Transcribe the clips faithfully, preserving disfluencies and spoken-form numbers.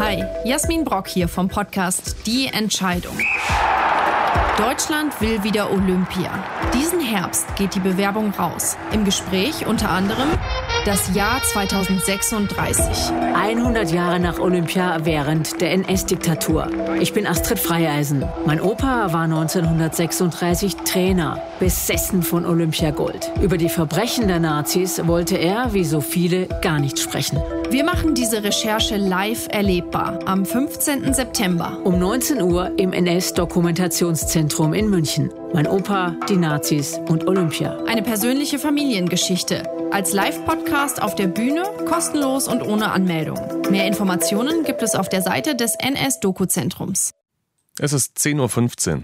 Hi, Jasmin Brock hier vom Podcast Die Entscheidung. Deutschland will wieder Olympia. Diesen Herbst geht die Bewerbung raus. Im Gespräch unter anderem das Jahr zweitausendsechsunddreißig. hundert Jahre nach Olympia während der N S-Diktatur. Ich bin Astrid Freieisen. Mein Opa war neunzehnhundertsechsunddreißig Trainer, besessen von Olympiagold. Über die Verbrechen der Nazis wollte er, wie so viele, gar nicht sprechen. Wir machen diese Recherche live erlebbar am fünfzehnten September. Um neunzehn Uhr im N S-Dokumentationszentrum in München. Mein Opa, die Nazis und Olympia. Eine persönliche Familiengeschichte. Als Live-Podcast auf der Bühne, kostenlos und ohne Anmeldung. Mehr Informationen gibt es auf der Seite des N S-Doku-Zentrums. Es ist zehn Uhr fünfzehn.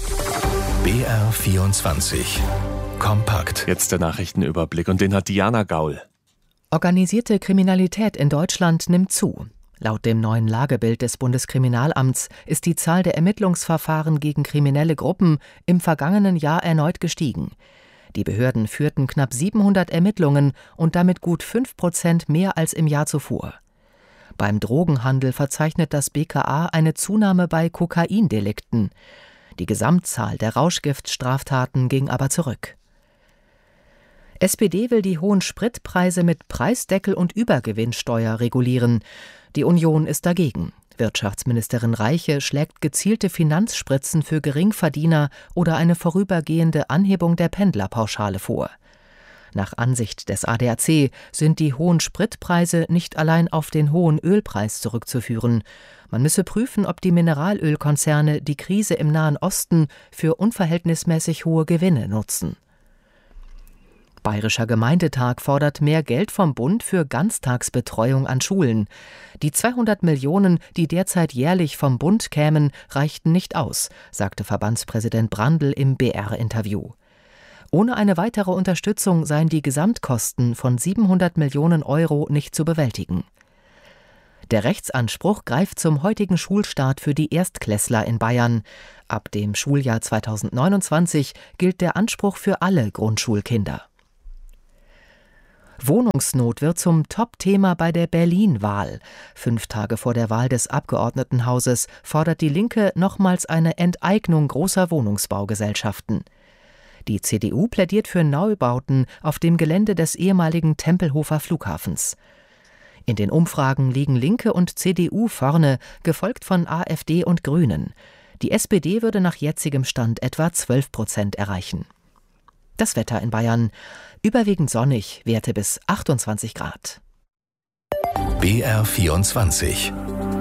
B R vierundzwanzig. Kompakt. Jetzt der Nachrichtenüberblick und den hat Diana Gaul. Organisierte Kriminalität in Deutschland nimmt zu. Laut dem neuen Lagebild des Bundeskriminalamts ist die Zahl der Ermittlungsverfahren gegen kriminelle Gruppen im vergangenen Jahr erneut gestiegen. Die Behörden führten knapp siebenhundert Ermittlungen und damit gut fünf Prozent mehr als im Jahr zuvor. Beim Drogenhandel verzeichnet das B K A eine Zunahme bei Kokaindelikten. Die Gesamtzahl der Rauschgiftstraftaten ging aber zurück. S P D will die hohen Spritpreise mit Preisdeckel und Übergewinnsteuer regulieren. Die Union ist dagegen. Wirtschaftsministerin Reiche schlägt gezielte Finanzspritzen für Geringverdiener oder eine vorübergehende Anhebung der Pendlerpauschale vor. Nach Ansicht des A D A C sind die hohen Spritpreise nicht allein auf den hohen Ölpreis zurückzuführen. Man müsse prüfen, ob die Mineralölkonzerne die Krise im Nahen Osten für unverhältnismäßig hohe Gewinne nutzen. Bayerischer Gemeindetag fordert mehr Geld vom Bund für Ganztagsbetreuung an Schulen. Die zweihundert Millionen, die derzeit jährlich vom Bund kämen, reichten nicht aus, sagte Verbandspräsident Brandl im B R-Interview. Ohne eine weitere Unterstützung seien die Gesamtkosten von siebenhundert Millionen Euro nicht zu bewältigen. Der Rechtsanspruch greift zum heutigen Schulstart für die Erstklässler in Bayern. Ab dem Schuljahr zweitausendneunundzwanzig gilt der Anspruch für alle Grundschulkinder. Wohnungsnot wird zum Top-Thema bei der Berlin-Wahl. Fünf Tage vor der Wahl des Abgeordnetenhauses fordert die Linke nochmals eine Enteignung großer Wohnungsbaugesellschaften. Die C D U plädiert für Neubauten auf dem Gelände des ehemaligen Tempelhofer Flughafens. In den Umfragen liegen Linke und C D U vorne, gefolgt von A f D und Grünen. Die S P D würde nach jetzigem Stand etwa zwölf Prozent erreichen. Das Wetter in Bayern: überwiegend sonnig, Werte bis achtundzwanzig Grad. B R vierundzwanzig.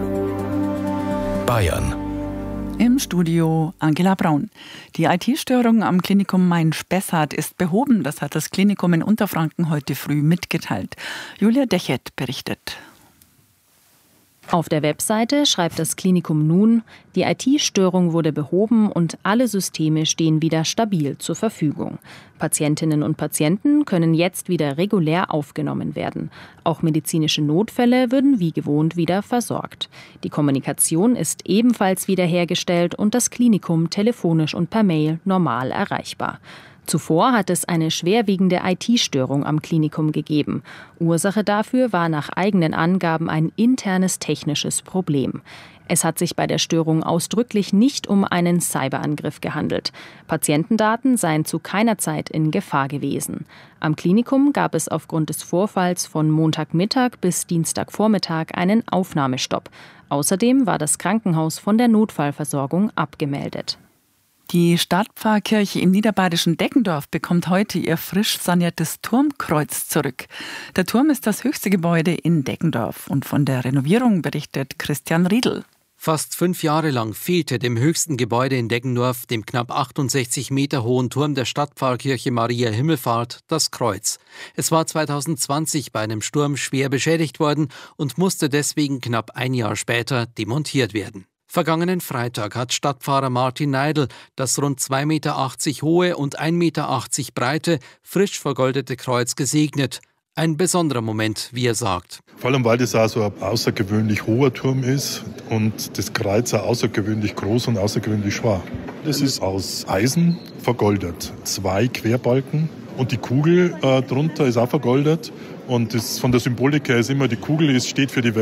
Bayern. Im Studio Angela Braun. Die I T-Störung am Klinikum Main-Spessart ist behoben. Das hat das Klinikum in Unterfranken heute früh mitgeteilt. Julia Dechert berichtet. Auf der Webseite schreibt das Klinikum nun, die I T-Störung wurde behoben und alle Systeme stehen wieder stabil zur Verfügung. Patientinnen und Patienten können jetzt wieder regulär aufgenommen werden. Auch medizinische Notfälle würden wie gewohnt wieder versorgt. Die Kommunikation ist ebenfalls wiederhergestellt und das Klinikum telefonisch und per Mail normal erreichbar. Zuvor hat es eine schwerwiegende I T-Störung am Klinikum gegeben. Ursache dafür war nach eigenen Angaben ein internes technisches Problem. Es hat sich bei der Störung ausdrücklich nicht um einen Cyberangriff gehandelt. Patientendaten seien zu keiner Zeit in Gefahr gewesen. Am Klinikum gab es aufgrund des Vorfalls von Montagmittag bis Dienstagvormittag einen Aufnahmestopp. Außerdem war das Krankenhaus von der Notfallversorgung abgemeldet. Die Stadtpfarrkirche im niederbayerischen Deggendorf bekommt heute ihr frisch saniertes Turmkreuz zurück. Der Turm ist das höchste Gebäude in Deggendorf und von der Renovierung berichtet Christian Riedl. Fast fünf Jahre lang fehlte dem höchsten Gebäude in Deggendorf, dem knapp achtundsechzig Meter hohen Turm der Stadtpfarrkirche Maria Himmelfahrt, das Kreuz. Es war zweitausendzwanzig bei einem Sturm schwer beschädigt worden und musste deswegen knapp ein Jahr später demontiert werden. Vergangenen Freitag hat Stadtpfarrer Martin Neidl das rund zwei Meter achtzig hohe und ein Meter achtzig breite, frisch vergoldete Kreuz gesegnet. Ein besonderer Moment, wie er sagt. Vor allem, weil das auch so ein außergewöhnlich hoher Turm ist und das Kreuz auch außergewöhnlich groß und außergewöhnlich schwer. Das ist aus Eisen vergoldet. Zwei Querbalken und die Kugel äh, drunter ist auch vergoldet. Und das, von der Symbolik her ist immer, die Kugel ist, steht für die Welt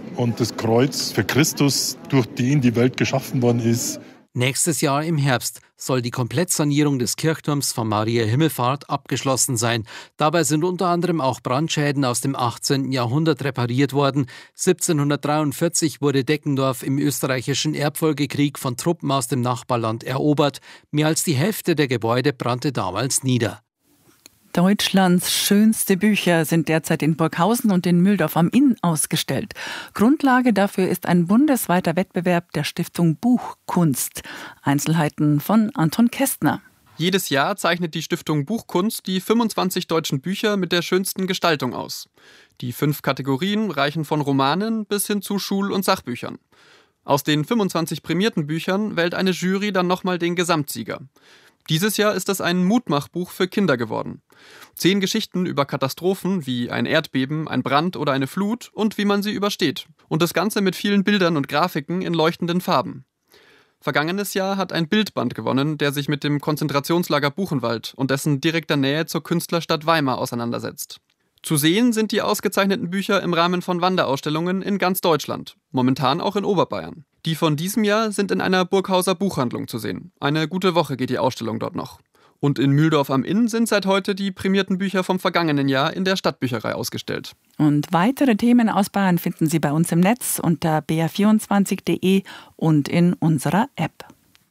und das Kreuz für Christus, durch den die Welt geschaffen worden ist. Nächstes Jahr im Herbst soll die Komplettsanierung des Kirchturms von Maria Himmelfahrt abgeschlossen sein. Dabei sind unter anderem auch Brandschäden aus dem achtzehnten Jahrhundert repariert worden. siebzehnhundertdreiundvierzig wurde Deggendorf im österreichischen Erbfolgekrieg von Truppen aus dem Nachbarland erobert. Mehr als die Hälfte der Gebäude brannte damals nieder. Deutschlands schönste Bücher sind derzeit in Burghausen und in Mühldorf am Inn ausgestellt. Grundlage dafür ist ein bundesweiter Wettbewerb der Stiftung Buchkunst. Einzelheiten von Anton Kästner. Jedes Jahr zeichnet die Stiftung Buchkunst die fünfundzwanzig deutschen Bücher mit der schönsten Gestaltung aus. Die fünf Kategorien reichen von Romanen bis hin zu Schul- und Sachbüchern. Aus den fünfundzwanzig prämierten Büchern wählt eine Jury dann nochmal den Gesamtsieger. Dieses Jahr ist es ein Mutmachbuch für Kinder geworden. Zehn Geschichten über Katastrophen wie ein Erdbeben, ein Brand oder eine Flut und wie man sie übersteht. Und das Ganze mit vielen Bildern und Grafiken in leuchtenden Farben. Vergangenes Jahr hat ein Bildband gewonnen, der sich mit dem Konzentrationslager Buchenwald und dessen direkter Nähe zur Künstlerstadt Weimar auseinandersetzt. Zu sehen sind die ausgezeichneten Bücher im Rahmen von Wanderausstellungen in ganz Deutschland, momentan auch in Oberbayern. Die von diesem Jahr sind in einer Burghauser Buchhandlung zu sehen. Eine gute Woche geht die Ausstellung dort noch. Und in Mühldorf am Inn sind seit heute die prämierten Bücher vom vergangenen Jahr in der Stadtbücherei ausgestellt. Und weitere Themen aus Bayern finden Sie bei uns im Netz unter b r vierundzwanzig punkt d e und in unserer App.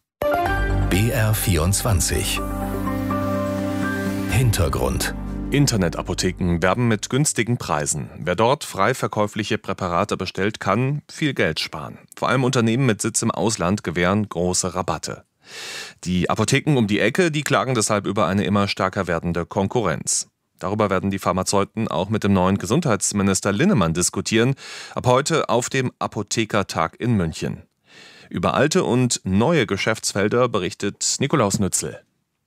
B R vierundzwanzig Hintergrund. Internetapotheken werben mit günstigen Preisen. Wer dort frei verkäufliche Präparate bestellt, kann viel Geld sparen. Vor allem Unternehmen mit Sitz im Ausland gewähren große Rabatte. Die Apotheken um die Ecke, die klagen deshalb über eine immer stärker werdende Konkurrenz. Darüber werden die Pharmazeuten auch mit dem neuen Gesundheitsminister Linnemann diskutieren, ab heute auf dem Apothekertag in München. Über alte und neue Geschäftsfelder berichtet Nikolaus Nützel.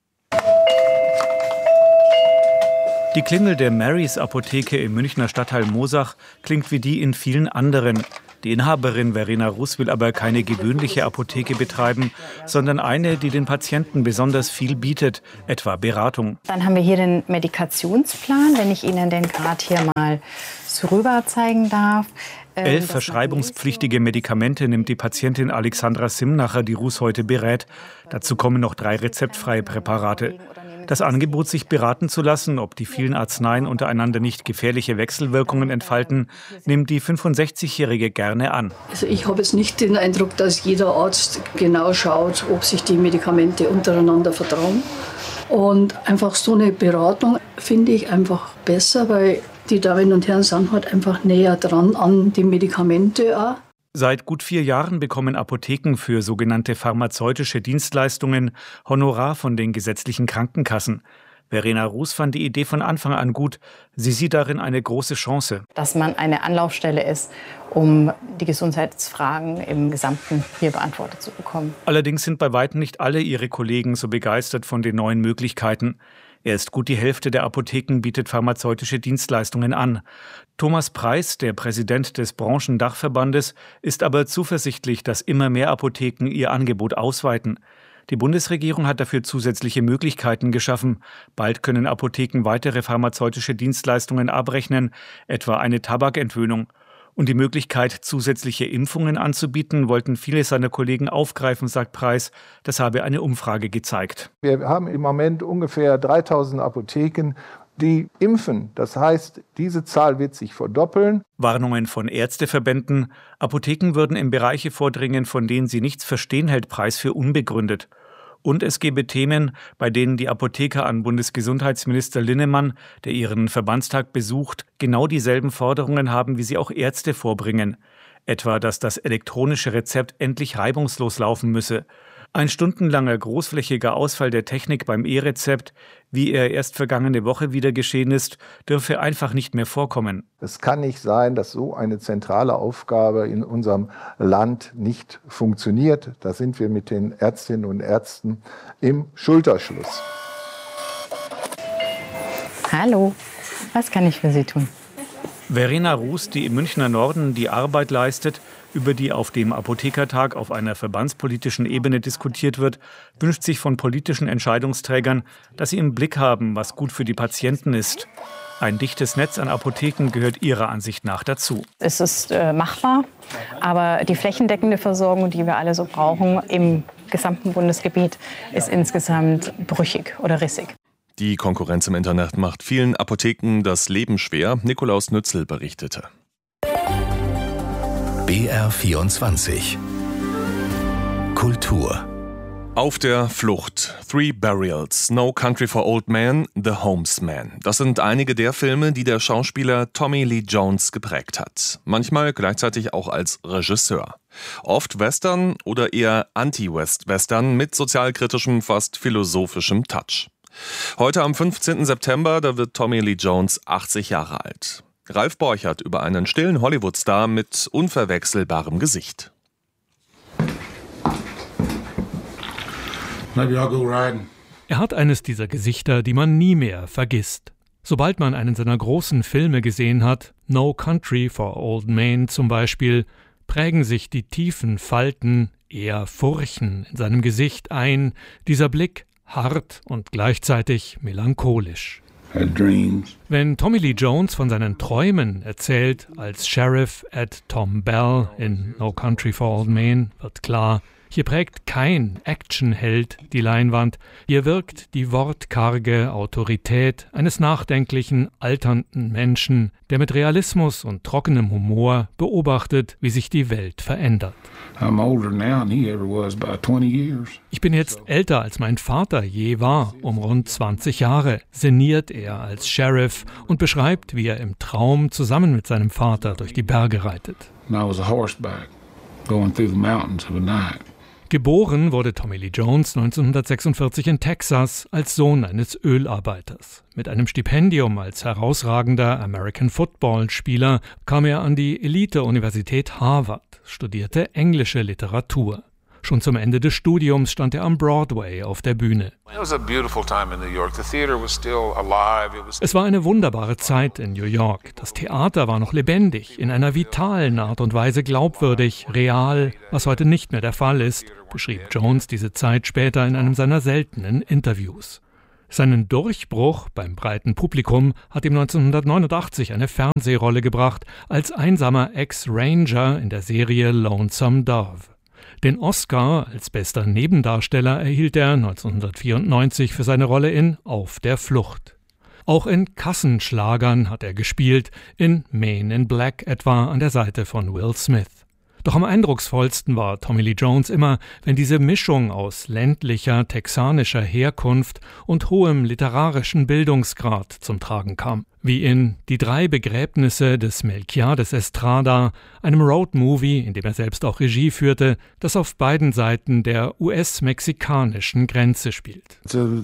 Die Klingel der Marys Apotheke im Münchner Stadtteil Moosach klingt wie die in vielen anderen. Die Inhaberin Verena Russ will aber keine gewöhnliche Apotheke betreiben, sondern eine, die den Patienten besonders viel bietet, etwa Beratung. Dann haben wir hier den Medikationsplan, wenn ich Ihnen den gerade hier mal so rüber zeigen darf. Elf verschreibungspflichtige Medikamente nimmt die Patientin Alexandra Simnacher, die Russ heute berät. Dazu kommen noch drei rezeptfreie Präparate. Das Angebot, sich beraten zu lassen, ob die vielen Arzneien untereinander nicht gefährliche Wechselwirkungen entfalten, nimmt die fünfundsechzigjährige gerne an. Also ich habe jetzt nicht den Eindruck, dass jeder Arzt genau schaut, ob sich die Medikamente untereinander vertragen. Und einfach so eine Beratung finde ich einfach besser, weil die Damen und Herren sind halt einfach näher dran an die Medikamente auch. Seit gut vier Jahren bekommen Apotheken für sogenannte pharmazeutische Dienstleistungen Honorar von den gesetzlichen Krankenkassen. Verena Russ fand die Idee von Anfang an gut. Sie sieht darin eine große Chance. Dass man eine Anlaufstelle ist, um die Gesundheitsfragen im Gesamten hier beantwortet zu bekommen. Allerdings sind bei weitem nicht alle ihre Kollegen so begeistert von den neuen Möglichkeiten. Erst gut die Hälfte der Apotheken bietet pharmazeutische Dienstleistungen an. Thomas Preis, der Präsident des Branchendachverbandes, ist aber zuversichtlich, dass immer mehr Apotheken ihr Angebot ausweiten. Die Bundesregierung hat dafür zusätzliche Möglichkeiten geschaffen. Bald können Apotheken weitere pharmazeutische Dienstleistungen abrechnen, etwa eine Tabakentwöhnung. Und die Möglichkeit, zusätzliche Impfungen anzubieten, wollten viele seiner Kollegen aufgreifen, sagt Preis. Das habe eine Umfrage gezeigt. Wir haben im Moment ungefähr dreitausend Apotheken, die impfen. Das heißt, diese Zahl wird sich verdoppeln. Warnungen von Ärzteverbänden. Apotheken würden in Bereiche vordringen, von denen sie nichts verstehen, hält Preis für unbegründet. Und es gebe Themen, bei denen die Apotheker an Bundesgesundheitsminister Linnemann, der ihren Verbandstag besucht, genau dieselben Forderungen haben, wie sie auch Ärzte vorbringen. Etwa, dass das elektronische Rezept endlich reibungslos laufen müsse. Ein stundenlanger großflächiger Ausfall der Technik beim E-Rezept, wie er erst vergangene Woche wieder geschehen ist, dürfe einfach nicht mehr vorkommen. Es kann nicht sein, dass so eine zentrale Aufgabe in unserem Land nicht funktioniert. Da sind wir mit den Ärztinnen und Ärzten im Schulterschluss. Hallo, was kann ich für Sie tun? Verena Russ, die im Münchner Norden die Arbeit leistet, über die auf dem Apothekertag auf einer verbandspolitischen Ebene diskutiert wird, wünscht sich von politischen Entscheidungsträgern, dass sie im Blick haben, was gut für die Patienten ist. Ein dichtes Netz an Apotheken gehört Ihrer Ansicht nach dazu. Es ist äh, machbar, aber die flächendeckende Versorgung, die wir alle so brauchen, im gesamten Bundesgebiet, ist insgesamt brüchig oder rissig. Die Konkurrenz im Internet macht vielen Apotheken das Leben schwer. Nikolaus Nützel berichtete. B R vierundzwanzig Kultur. Auf der Flucht. Three Burials, No Country for Old Men, The Homesman. Das sind einige der Filme, die der Schauspieler Tommy Lee Jones geprägt hat. Manchmal gleichzeitig auch als Regisseur. Oft Western oder eher Anti-West-Western mit sozialkritischem, fast philosophischem Touch. Heute am fünfzehnten September, da wird Tommy Lee Jones achtzig Jahre alt. Ralf Borchert über einen stillen Hollywood-Star mit unverwechselbarem Gesicht. Er hat eines dieser Gesichter, die man nie mehr vergisst. Sobald man einen seiner großen Filme gesehen hat, No Country for Old Men zum Beispiel, prägen sich die tiefen Falten, eher Furchen in seinem Gesicht ein, dieser Blick hart und gleichzeitig melancholisch. Wenn Tommy Lee Jones von seinen Träumen erzählt, als Sheriff Ed Tom Bell in No Country for Old Men, wird klar, hier prägt kein Actionheld die Leinwand, hier wirkt die wortkarge Autorität eines nachdenklichen, alternden Menschen, der mit Realismus und trockenem Humor beobachtet, wie sich die Welt verändert. Ich bin jetzt älter, als mein Vater je war, um rund zwanzig Jahre, sinniert er als Sheriff und beschreibt, wie er im Traum zusammen mit seinem Vater durch die Berge reitet. Geboren wurde Tommy Lee Jones neunzehnhundertsechsundvierzig in Texas als Sohn eines Ölarbeiters. Mit einem Stipendium als herausragender American-Football-Spieler kam er an die Elite-Universität Harvard, studierte englische Literatur. Schon zum Ende des Studiums stand er am Broadway auf der Bühne. Es war eine wunderbare Zeit in New York. Das Theater war noch lebendig, in einer vitalen Art und Weise glaubwürdig, real, was heute nicht mehr der Fall ist, beschrieb Jones diese Zeit später in einem seiner seltenen Interviews. Seinen Durchbruch beim breiten Publikum hat ihm neunzehnhundertneunundachtzig eine Fernsehrolle gebracht, als einsamer Ex-Ranger in der Serie Lonesome Dove. Den Oscar als bester Nebendarsteller erhielt er neunzehnhundertvierundneunzig für seine Rolle in Auf der Flucht. Auch in Kassenschlagern hat er gespielt, in Men in Black etwa an der Seite von Will Smith. Doch am eindrucksvollsten war Tommy Lee Jones immer, wenn diese Mischung aus ländlicher, texanischer Herkunft und hohem literarischen Bildungsgrad zum Tragen kam. Wie in Die drei Begräbnisse des Melquiades Estrada, einem Roadmovie, in dem er selbst auch Regie führte, das auf beiden Seiten der U S-mexikanischen Grenze spielt.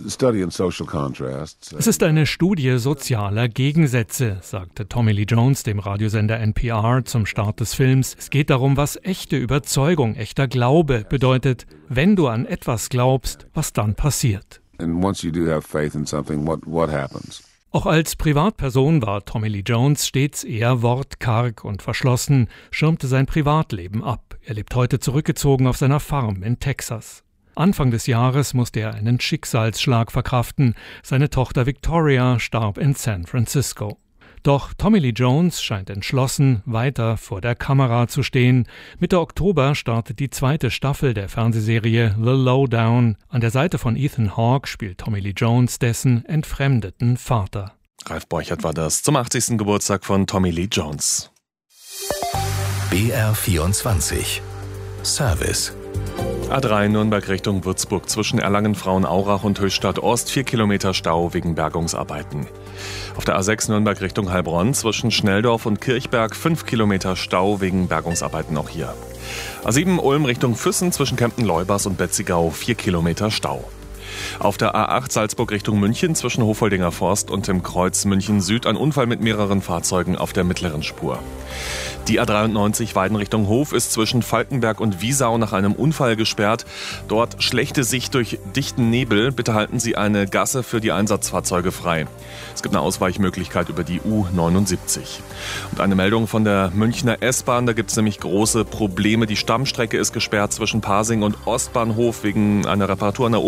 Es ist eine Studie sozialer Gegensätze, sagte Tommy Lee Jones dem Radiosender N P R zum Start des Films. Es geht darum, was echte Überzeugung, echter Glaube bedeutet, wenn du an etwas glaubst, was dann passiert. And once you do have faith in something, what what happens? Auch als Privatperson war Tommy Lee Jones stets eher wortkarg und verschlossen, schirmte sein Privatleben ab. Er lebt heute zurückgezogen auf seiner Farm in Texas. Anfang des Jahres musste er einen Schicksalsschlag verkraften. Seine Tochter Victoria starb in San Francisco. Doch Tommy Lee Jones scheint entschlossen, weiter vor der Kamera zu stehen. Mitte Oktober startet die zweite Staffel der Fernsehserie The Lowdown. An der Seite von Ethan Hawke spielt Tommy Lee Jones dessen entfremdeten Vater. Ralf Borchert war das zum achtzigsten Geburtstag von Tommy Lee Jones. B R vierundzwanzig Service. A drei Nürnberg Richtung Würzburg zwischen Erlangen-Frauenaurach und Höchstadt Ost vier Kilometer Stau wegen Bergungsarbeiten. Auf der A sechs Nürnberg Richtung Heilbronn zwischen Schnelldorf und Kirchberg fünf Kilometer Stau wegen Bergungsarbeiten auch hier. A sieben Ulm Richtung Füssen zwischen Kempten-Leubers und Betzigau vier Kilometer Stau. Auf der A acht Salzburg Richtung München zwischen Hofoldinger Forst und dem Kreuz München Süd ein Unfall mit mehreren Fahrzeugen auf der mittleren Spur. Die A dreiundneunzig Weiden Richtung Hof ist zwischen Falkenberg und Wiesau nach einem Unfall gesperrt. Dort schlechte Sicht durch dichten Nebel. Bitte halten Sie eine Gasse für die Einsatzfahrzeuge frei. Es gibt eine Ausweichmöglichkeit über die U neunundsiebzig. Und eine Meldung von der Münchner S-Bahn. Da gibt es nämlich große Probleme. Die Stammstrecke ist gesperrt zwischen Pasing und Ostbahnhof wegen einer Reparatur an der Oberleitung.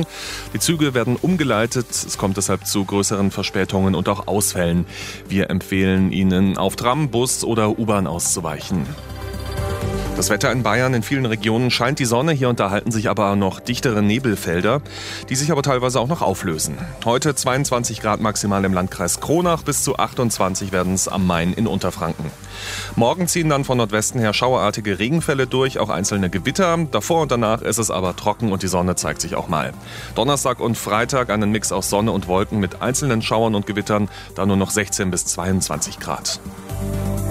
Störung. Die Züge werden umgeleitet. Es kommt deshalb zu größeren Verspätungen und auch Ausfällen. Wir empfehlen Ihnen, auf Tram, Bus oder U-Bahn auszuweichen. Das Wetter in Bayern: in vielen Regionen scheint die Sonne, hier und da halten sich aber noch dichtere Nebelfelder, die sich aber teilweise auch noch auflösen. Heute zweiundzwanzig Grad maximal im Landkreis Kronach, bis zu achtundzwanzig werden es am Main in Unterfranken. Morgen ziehen dann von Nordwesten her schauerartige Regenfälle durch, auch einzelne Gewitter. Davor und danach ist es aber trocken und die Sonne zeigt sich auch mal. Donnerstag und Freitag einen Mix aus Sonne und Wolken mit einzelnen Schauern und Gewittern, dann nur noch sechzehn bis zweiundzwanzig Grad.